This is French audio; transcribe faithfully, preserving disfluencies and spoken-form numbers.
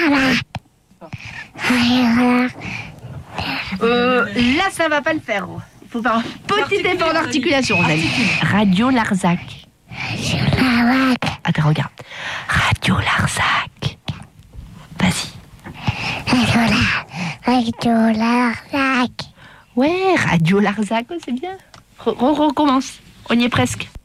Euh, là, ça va pas le faire. Il faut faire un petit effort d'articulation. Radio Larzac. Attends, regarde. Radio Larzac. Vas-y. Radio Larzac. Ouais, Radio Larzac, c'est bien. Re- re- recommence. On y est presque.